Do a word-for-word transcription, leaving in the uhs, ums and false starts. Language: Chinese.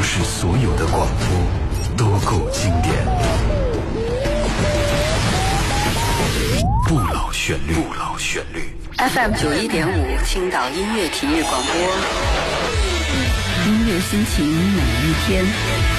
是所有的广播都够经典。不老旋律，不老旋律。 F M 九一点五，青岛音乐体育广播，音乐心情每一天。